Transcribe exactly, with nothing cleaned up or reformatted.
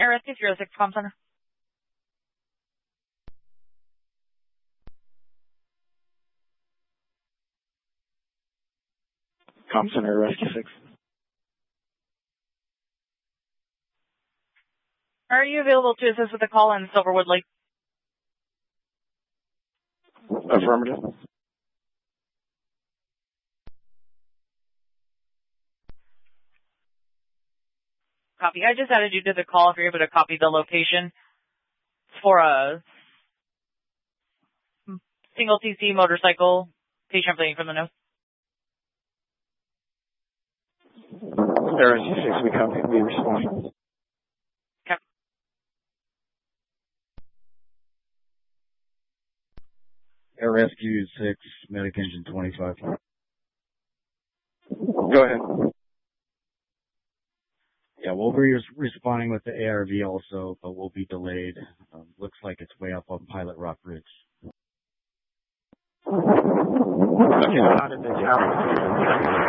Air Rescue zero six Comm Center. Comm Center, Rescue six. Are you available to assist with a call in Silverwood Lake? Affirmative. Copy. I just added you to the call if you're able to copy the location for a single T C motorcycle patient fleeing from the nose. Air Rescue six, we copy. We respond. Okay. Air Rescue six, Medic Engine twenty-five. Go ahead. Yeah, we'll be res- responding with the A R V also, but we'll be delayed. Um, looks like it's way up on Pilot Rock Ridge. Okay, how did this happen?